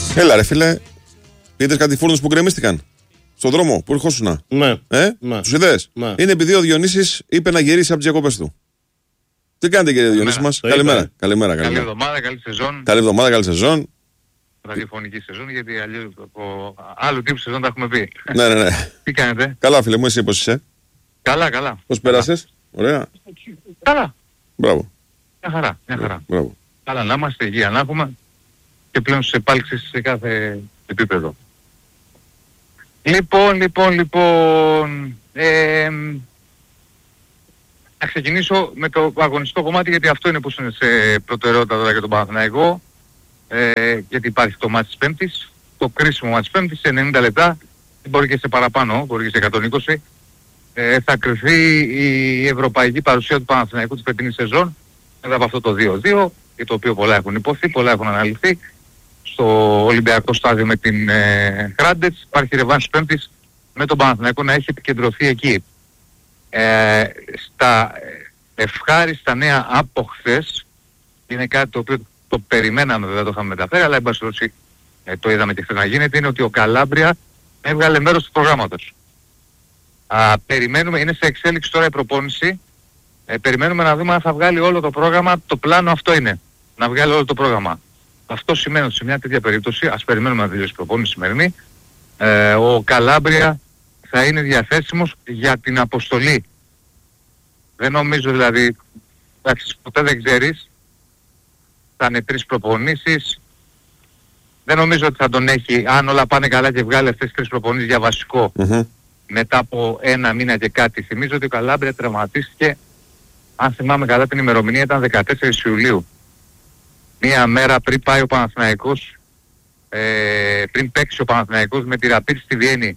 Έλα ρε φίλε, είδες κάτι φούρνους που γκρεμίστηκαν στον δρόμο που ερχόσουνα? Ναι. Ναι. Τους είδες? Ναι. Είναι επειδή ο Διονύσης είπε να γυρίσει από τις διακοπές του. Τι κάνετε κύριε Διονύση μας? Καλημέρα. Καλή εβδομάδα, καλή σεζόν. Καλή εβδομάδα, καλή σεζόν. Ραδιοφωνική σεζόν, γιατί αλλιώς από άλλου τύπου σεζόν τα έχουμε πει. Ναι. Τι κάνετε? Καλά φίλε μου, εσύ πώς είσαι? Καλά. Πώς πέρασες? Ωραία. Καλά. Μπράβο. Μια χαρά. Μπράβο. Καλά να είμαστε, υγεία να έχουμε και πλέον στις επάλξεις σε κάθε επίπεδο. Λοιπόν, να ξεκινήσω με το αγωνιστικό κομμάτι, γιατί αυτό είναι που είναι σε προτεραιότητα τώρα για τον Παναθηναϊκό, γιατί υπάρχει το μάτς της Πέμπτης, το κρίσιμο μάτς της Πέμπτης, σε 90 λεπτά, μπορεί και σε παραπάνω, μπορεί και σε 120, θα κρυφθεί η ευρωπαϊκή παρουσία του Παναθηναϊκού της φετινής σεζόν, μετά από αυτό το 2-2, για το οποίο πολλά έχουν υποθεί, πολλά έχουν αναλυθεί. Στο Ολυμπιακό στάδιο με την Χράντετς υπάρχει ρεβάνς Πέμπτης με τον Παναθηναϊκό να έχει επικεντρωθεί εκεί. Στα ευχάριστα νέα από χθες, είναι κάτι το οποίο το περιμέναμε, δεν το είχαμε μεταφέρει, αλλά εν πάση περιπτώσει το είδαμε και χθες να γίνεται, είναι ότι ο Καλάμπρια έβγαλε μέρος του προγράμματος. Περιμένουμε, είναι σε εξέλιξη τώρα η προπόνηση, περιμένουμε να δούμε αν θα βγάλει όλο το πρόγραμμα, το πλάνο αυτό είναι, να βγάλει όλο το πρόγραμμα. Αυτό σημαίνει ότι σε μια τέτοια περίπτωση, ας περιμένουμε να τελειώσει η προπόνηση σημερινή, ο Καλάμπρια θα είναι διαθέσιμος για την αποστολή. Δεν νομίζω δηλαδή, εντάξει, ποτέ δεν ξέρεις, θα είναι 3 προπονήσεις, δεν νομίζω ότι θα τον έχει, αν όλα πάνε καλά και βγάλει αυτές τις 3 προπονήσεις για βασικό, μετά από 1 μήνα και κάτι. Θυμίζω ότι ο Καλάμπρια τραυματίστηκε, αν θυμάμαι καλά την ημερομηνία ήταν 14 Ιουλίου. Μία μέρα πριν πάει ο Παναθηναϊκός, πριν παίξει ο Παναθηναϊκός με τη Ραπίρ στη Βιέννη,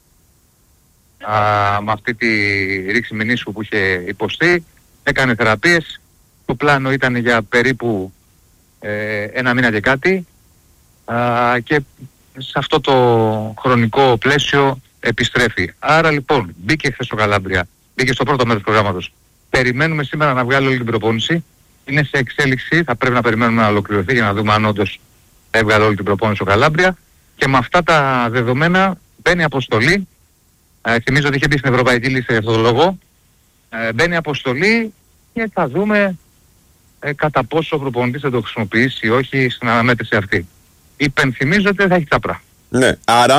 με αυτή τη ρήξη μηνύσκου που είχε υποστεί, έκανε θεραπείες, το πλάνο ήταν για περίπου 1 μήνα και κάτι, και σε αυτό το χρονικό πλαίσιο επιστρέφει. Άρα λοιπόν μπήκε χθες ο Καλάμπρια, μπήκε στο πρώτο μέρος του προγράμματος. Περιμένουμε σήμερα να βγάλει όλη την προπόνηση. Είναι σε εξέλιξη, θα πρέπει να περιμένουμε να ολοκληρωθεί για να δούμε αν όντως έβγαλε όλη την προπόνηση ο Καλάμπρια. Και με αυτά τα δεδομένα μπαίνει αποστολή. Θυμίζω ότι είχε μπει στην Ευρωπαϊκή Λίστα για αυτόν τον λόγο. Μπαίνει αποστολή και θα δούμε κατά πόσο ο προπονητής θα το χρησιμοποιήσει ή όχι στην αναμέτρηση αυτή. Υπενθυμίζω ότι θα έχει τσάπρα. Ναι,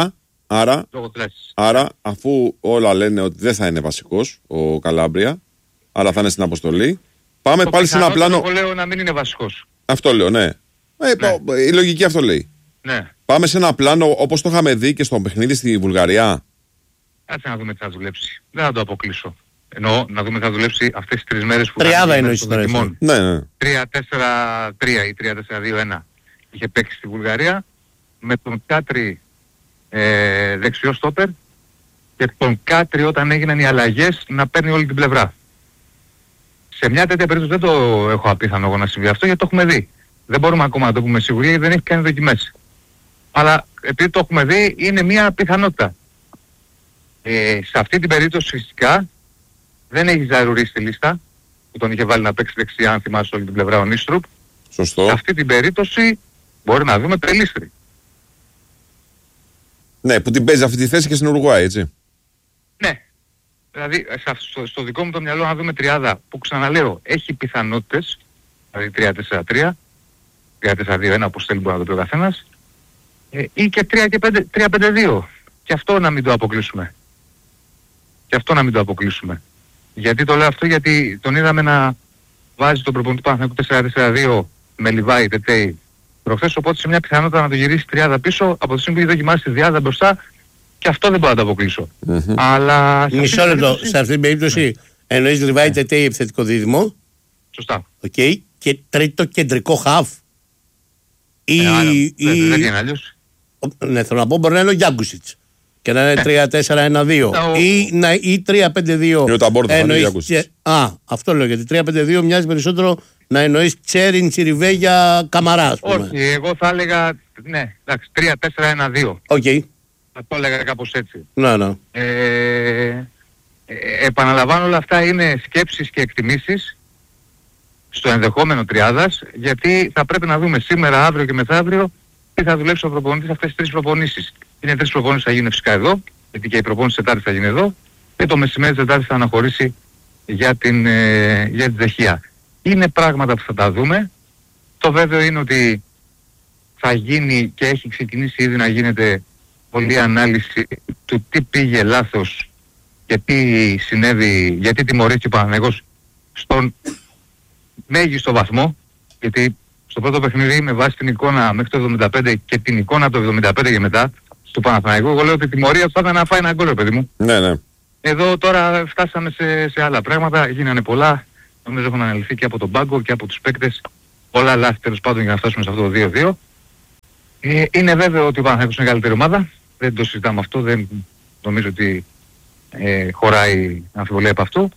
άρα αφού όλα λένε ότι δεν θα είναι βασικός ο Καλάμπρια, αλλά θα είναι στην αποστολή, πάμε το πάλι σε ένα πλάνο. Εγώ λέω να μην είναι βασικός. Αυτό λέω, ναι. Η λογική αυτό λέει. Ναι. Πάμε σε ένα πλάνο όπως το είχαμε δει και στο παιχνίδι στη Βουλγαρία. Κάτσε να δούμε τι θα δουλέψει. Δεν θα το αποκλείσω. Εννοώ να δούμε τι θα δουλέψει αυτές τις 3 μέρες που τριάδα εννοείς τώρα. Ναι. 3-4-3 ή 3-4-2-1 είχε παίξει στη Βουλγαρία με τον Κάτρι δεξιό στόπερ και τον Κάτρι όταν έγιναν οι αλλαγές να παίρνει όλη την πλευρά. Σε μια τέτοια περίπτωση δεν το έχω απίθανο εγώ να συμβεί αυτό, γιατί το έχουμε δει. Δεν μπορούμε ακόμα να το πούμε σίγουρα γιατί δεν έχει κάνει δοκιμές. Αλλά επειδή το έχουμε δει είναι μια πιθανότητα. Σε αυτή την περίπτωση φυσικά δεν έχει Ζαρουρί στη λίστα που τον είχε βάλει να παίξει δεξιά, αν θυμάσαι, όλη την πλευρά ο Νίστρουπ. Σωστό. Σε αυτή την περίπτωση μπορεί να δούμε Πελίστρη. Ναι, που την παίζει αυτή τη θέση και στην Ουρουγουάη, έτσι. Ναι. Δηλαδή στο δικό μου το μυαλό να δούμε τριάδα που ξαναλέω έχει πιθανότητες, δηλαδή 3-4-3, 3-4-2-1 όπως θέλει μπορεί να το πει ο καθένας, ή και 3-5-2. Και αυτό να μην το αποκλείσουμε. Γιατί το λέω αυτό? Γιατί τον είδαμε να βάζει τον προπονητή Παναθηναϊκού 4-4-2 με Λιβάη, Τετέι προχθές, οπότε σε μια πιθανότητα να το γυρίσει τριάδα πίσω από τη στιγμή που έχει δοκιμάσει τη διάδα μπροστά, και αυτό δεν μπορώ να το αποκλείσω. Αλλά μισό λεπτό, σε αυτή την περίπτωση εννοείς Λιβάη, Τετέι, επιθετικό δίδυμο. Σωστά. Okay. Και τρίτο κεντρικό χαφ. Δεν είναι αλλιώς. Ναι, θέλω να πω μπορεί να είναι ο Γιάνκουσιτς και να είναι 3-4-1-2 ή 3-5-2. Αυτό λέω, γιατί 3-5-2 μοιάζει περισσότερο να εννοείς Τσέριν, Τσιριβέγια, Καμαρά, ας πούμε. Όχι, εγώ θα έλεγα, ναι, εντάξει, 3-4-1-2. Okay. Θα το έλεγα κάπως έτσι. Ναι. Επαναλαμβάνω, όλα αυτά είναι σκέψεις και εκτιμήσεις στο ενδεχόμενο τριάδας, γιατί θα πρέπει να δούμε σήμερα, αύριο και μεθαύριο τι θα δουλέψει ο προπονητής αυτές τις 3 προπονήσεις. Είναι 3 προπονήσεις που θα γίνουν φυσικά εδώ, γιατί και η προπόνηση Τετάρτη θα γίνει εδώ, και το μεσημέρι Τετάρτη θα αναχωρήσει για την Τσεχία. Είναι πράγματα που θα τα δούμε. Το βέβαιο είναι ότι θα γίνει και έχει ξεκινήσει ήδη να γίνεται πολλή ανάλυση του τι πήγε λάθος και τι συνέβη, γιατί τιμωρήθηκε ο Παναθηναϊκός στον μέγιστο βαθμό, γιατί στο πρώτο παιχνίδι με βάση την εικόνα μέχρι το 75 και την εικόνα από το 75 και μετά του Παναθηναϊκού, εγώ λέω ότι η τιμωρία θα ήταν να φάει ένα γκολ, παιδί μου. Ναι, ναι. Εδώ τώρα φτάσαμε σε άλλα πράγματα, γίνανε πολλά, νομίζω έχουν αναλυθεί και από τον πάγκο και από τους παίκτες, πολλά λάθη τέλος πάντων για να φτάσουμε σε αυτό το 2-2. Είναι βέβαιο ότι ο Παναθηναϊκός είναι καλύτερη ομάδα, δεν το συζητάμε αυτό, δεν νομίζω ότι χωράει αμφιβολία από αυτό.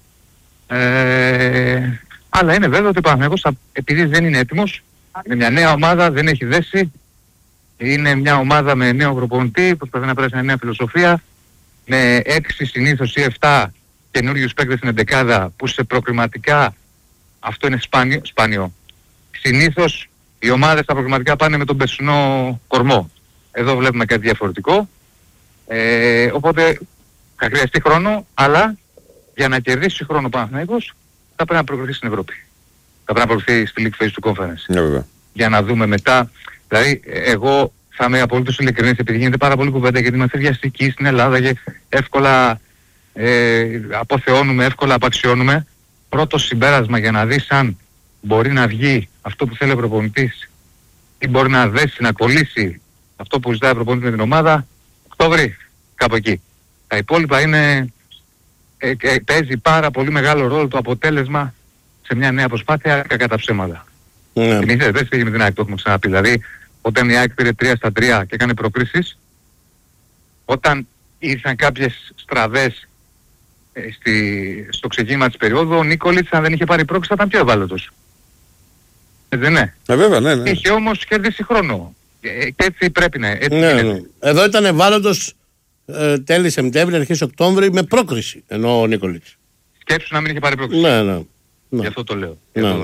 Αλλά είναι βέβαιο ότι ο Παναθηναϊκός, επειδή δεν είναι έτοιμος, είναι μια νέα ομάδα, δεν έχει δέσει, είναι μια ομάδα με νέο προπονητή, προσπαθεί να περάσει μια νέα φιλοσοφία, με 6 συνήθως ή 7 καινούριους παίκτες στην εντεκάδα, που σε προκριματικά αυτό είναι σπάνιο. Συνήθως οι ομάδες στα προκριματικά πάνε με τον περσινό κορμό. Εδώ βλέπουμε κάτι διαφορετικό. Οπότε θα χρειαστεί χρόνο, αλλά για να κερδίσει χρόνο ο Παναθηναϊκός θα πρέπει να προκριθεί στην Ευρώπη. Θα πρέπει να προκριθεί στη League Phase του Conference. Για να δούμε μετά. Δηλαδή, εγώ θα είμαι απολύτως ειλικρινής, επειδή γίνεται πάρα πολύ κουβέντα, γιατί είμαστε βιαστικοί στην Ελλάδα και εύκολα αποθεώνουμε, εύκολα απαξιώνουμε. Πρώτο συμπέρασμα για να δεις αν μπορεί να βγει αυτό που θέλει ο προπονητής ή μπορεί να δέσει, να κολλήσει αυτό που ζητάει ο προπονητής με την ομάδα, Οκτώβρη, κάπου εκεί. Τα υπόλοιπα είναι, παίζει πάρα πολύ μεγάλο ρόλο το αποτέλεσμα σε μια νέα προσπάθεια, κακά τα ψέματα. Θυμηθείτε, δεν πήγε με την ΑΕΚ, το έχουμε ξαναπεί. Δηλαδή, όταν η ΑΕΚ πήρε 3-3 και έκανε προκρίσεις, όταν ήρθαν κάποιες στραβές στο ξεκίνημα της περίοδου, ο Νίκολιτς, αν δεν είχε πάρει πρόκριση, θα ήταν πιο ευάλωτος. Δεν είναι. Βέβαια, ναι. Είχε όμως κερδίσει χρόνο. Και έτσι πρέπει να είναι. Εδώ ήταν ευάλωτος τέλη Σεπτέμβρη, αρχές Οκτώβρη με πρόκριση, ενώ ο Νίκολιτς. Σκέψου να μην είχε πάρει πρόκριση. Ναι. Γι' αυτό το λέω.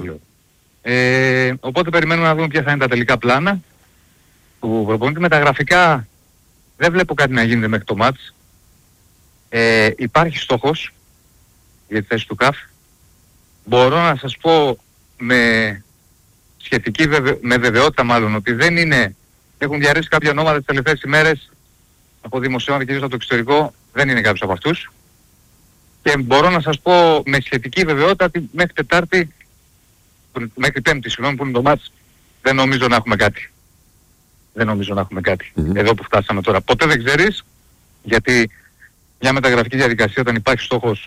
Οπότε περιμένουμε να δούμε ποια θα είναι τα τελικά πλάνα του προπονητή. Με τα γραφικά δεν βλέπω κάτι να γίνεται μέχρι το μάτς. Υπάρχει στόχος για τη θέση του ΚΑΦ. Μπορώ να σας πω με σχετική με βεβαιότητα μάλλον ότι δεν είναι, έχουν διαρρήσει κάποια ονόματα τις τελευταίες ημέρες από δημοσιογράφους και από το εξωτερικό, δεν είναι κάποιος από αυτούς. Και μπορώ να σας πω με σχετική βεβαιότητα ότι μέχρι Τετάρτη, μέχρι Πέμπτη συγγνώμη, που είναι το μάτς, δεν νομίζω να έχουμε κάτι. Δεν νομίζω να έχουμε κάτι. Εδώ που φτάσαμε τώρα. Ποτέ δεν ξέρεις, γιατί μια μεταγραφική διαδικασία όταν υπάρχει στόχος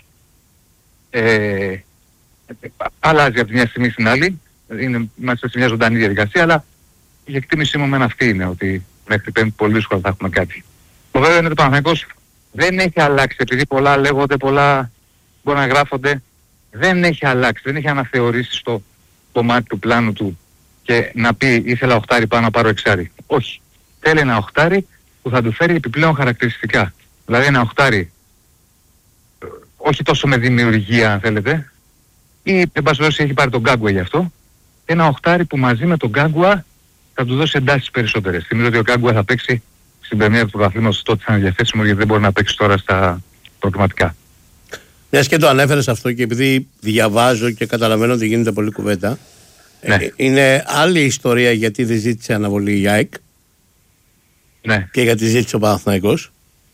αλλάζει από τη μια στιγμή στην άλλη. Είμαστε σε μια ζωντανή διαδικασία, αλλά η εκτίμησή μου με αυτή είναι ότι μέχρι Πέμπτη πολύ δύσκολα θα έχουμε κάτι. Το βέβαιο είναι ότι ο Παναθηναϊκός δεν έχει αλλάξει, επειδή πολλά λέγονται, πολλά μπορεί να γράφονται, δεν έχει αλλάξει, δεν έχει αναθεωρήσει στο κομμάτι του πλάνου του και να πει ήθελα οχτάρι πάνω να πάρω εξάρι. Όχι. Θέλει ένα οχτάρι που θα του φέρει επιπλέον χαρακτηριστικά. Δηλαδή ένα οχτάρι όχι τόσο με δημιουργία αν θέλετε, ή εν πάση περιπτώσει έχει πάρει τον Γκάγκουα γι' αυτό, ένα οχτάρι που μαζί με τον Γκάγκουα θα του δώσει εντάσεις περισσότερες. Θυμίζω ότι ο Γκάγκουα θα παίξει στην πρεμιέρα του πρωταθλήματος, τότε θα είναι διαθέσιμο, γιατί δεν μπορεί να παίξει τώρα στα προκριματικά. Μιας και το ανέφερες αυτό και επειδή διαβάζω και καταλαβαίνω ότι γίνεται πολλή κουβέντα, είναι άλλη ιστορία γιατί δεν ζήτησε αναβολή η ΑΕΚ και γιατί ζήτησε ο Παναθηναϊκός.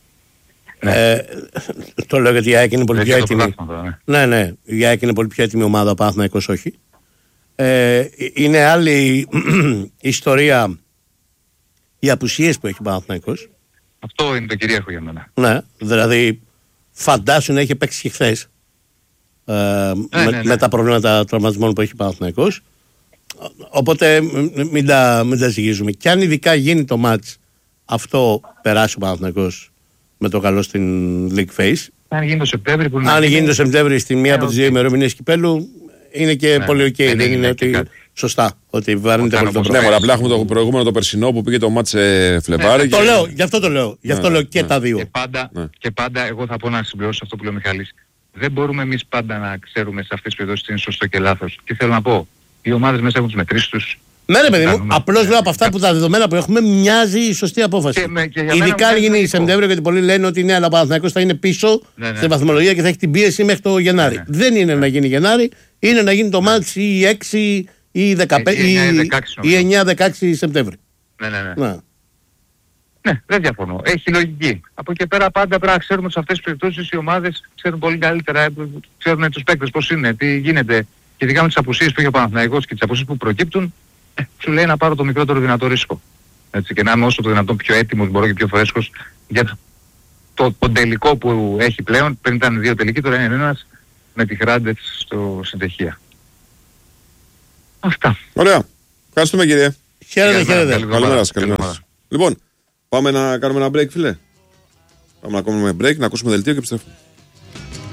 Το λέω γιατί η ΑΕΚ είναι πολύ πιο έτοιμη. Ναι, η ΑΕΚ είναι πολύ πιο έτοιμη ομάδα, ο Παναθηναϊκός όχι. Είναι άλλη ιστορία οι απουσίες που έχει ο Παναθηναϊκός. Αυτό είναι το κυρίαρχο για μένα. Ναι, δηλαδή φαντάσου να είχε παίξει και χθες με τα προβλήματα τραυματισμών που έχει ο Παναθηναϊκός. Οπότε μην τα ζυγίζουμε. Και αν ειδικά γίνει το μάτς αυτό, περάσει ο Παναθηναϊκός με το καλό στην League Phase. Αν γίνει το Σεπτέμβρη, που αν γίνει το Σεπτέμβρη στη μία από τις δύο ημερομηνίες κυπέλου, είναι και πολύ οκ. Δεν είναι ότι σωστά ότι βαρύνεται πολύ το πρόβλημα. Ναι, απλά έχουμε το προηγούμενο το περσινό που πήγε το μάτς Φλεβάρι. Το λέω, γι' αυτό το λέω. Γι' αυτό λέω και τα δύο. Και πάντα εγώ θα πω να συμπληρώσω αυτό που λέει ο Μιχάλης. Δεν μπορούμε εμείς πάντα να ξέρουμε σε αυτές τις περιπτώσεις τι είναι σωστό και λάθος. Τι θέλω να πω. Οι ομάδες μέσα έχουν τις μετρήσεις τους, Ναι, ρε παιδί μου, απλώς λέω από αυτά που τα δεδομένα που έχουμε, μοιάζει η σωστή απόφαση. Ειδικά αν γίνει Σεπτέμβριο, γιατί πολλοί λένε ότι ναι, αλλά ο Παναθηναϊκός θα είναι πίσω στη βαθμολογία και θα έχει την πίεση μέχρι το Γενάρη. Δεν είναι να γίνει Γενάρη, είναι να γίνει το μάτς ή 6 ή 15 ή 9-16 Σεπτέμβρη. Ναι, δεν διαφωνώ. Έχει λογική. Από εκεί πέρα πάντα πρέπει να ξέρουμε ότι σε αυτές τις περιπτώσεις οι ομάδες ξέρουν πολύ καλύτερα, ξέρουν τους παίκτες πώς είναι, τι γίνεται. Και ειδικά με τις απουσίες που έχει ο Παναθηναϊκός και τις απουσίες που προκύπτουν, σου λέει να πάρω το μικρότερο δυνατό ρίσκο. Έτσι, και να είμαι όσο το δυνατόν πιο έτοιμος μπορώ και πιο φρέσκος για το τελικό που έχει πλέον. Πριν ήταν 2 τελικοί, τώρα είναι ένας με τη Hrádec στο Συντεχεία. Αυτά. Ωραία. Ευχαριστούμε κύριε. Χαίρετε. Καλημέρα. Λοιπόν, πάμε να κάνουμε ένα break, φίλε. Πάμε να κάνουμε break, να ακούσουμε δελτίο και επιστρέφουμε.